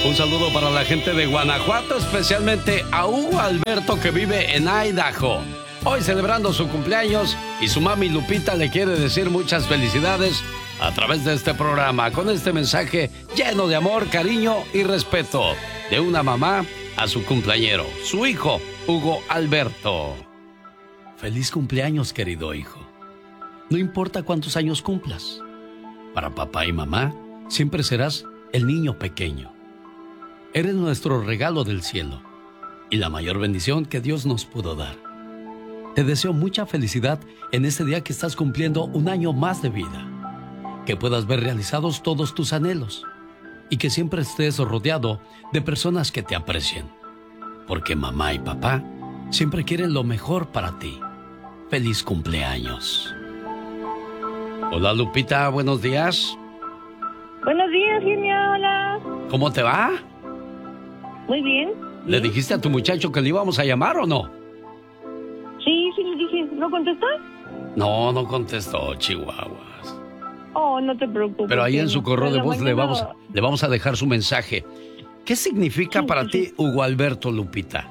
Un saludo para la gente de Guanajuato, especialmente a Hugo Alberto, que vive en Idaho. Hoy celebrando su cumpleaños y su mami Lupita le quiere decir muchas felicidades a través de este programa, con este mensaje lleno de amor, cariño y respeto de una mamá a su cumpleañero, su hijo, Hugo Alberto. Feliz cumpleaños, querido hijo. No importa cuántos años cumplas, para papá y mamá siempre serás el niño pequeño. Eres nuestro regalo del cielo y la mayor bendición que Dios nos pudo dar. Te deseo mucha felicidad en este día que estás cumpliendo un año más de vida. Que puedas ver realizados todos tus anhelos y que siempre estés rodeado de personas que te aprecien. Porque mamá y papá siempre quieren lo mejor para ti. ¡Feliz cumpleaños! Hola, Lupita, buenos días. Buenos días, genio, hola. ¿Cómo te va? Muy bien. ¿Le dijiste a tu muchacho que le íbamos a llamar o no? Sí, le dije. ¿No contestó? No, no contestó, chihuahuas. Oh, no te preocupes. Pero ahí en su correo de voz le vamos a dejar su mensaje. ¿Qué significa para ti Hugo Alberto, Lupita?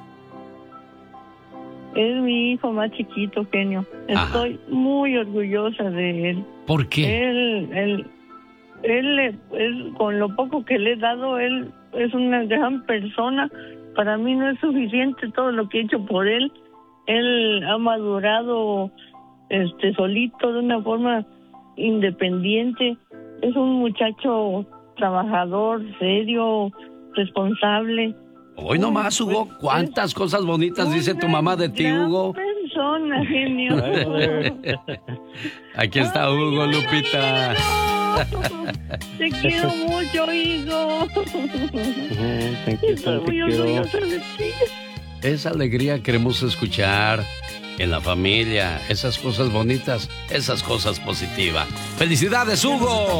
Es mi hijo más chiquito, genio. Estoy muy orgullosa de él. ¿Por qué? Él, con lo poco que le he dado, él es una gran persona. Para mí no es suficiente todo lo que he hecho por él. Él ha madurado solito, de una forma independiente. Es un muchacho trabajador, serio, responsable. Hoy nomás, Hugo, cuántas cosas bonitas dice tu mamá de ti, Hugo. Persona, genio. Aquí está Hugo, Lupita. Te quiero mucho, hijo. Estoy muy orgullosa de ti. Esa alegría queremos escuchar en la familia, esas cosas bonitas, esas cosas positivas. ¡Felicidades, Hugo!